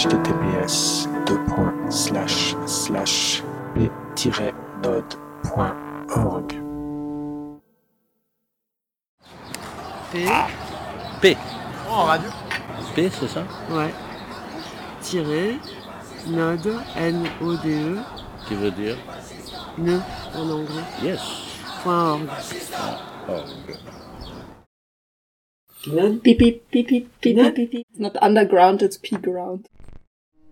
https://p-node.org. P. En radio. P, c'est ça? Ouais. Tiré, node, N-O-D-E. Qui veut dire? Nœud en anglais. Yes. .org. Org. Beep beep beep beep beep beep beep. It's not underground, it's P-ground.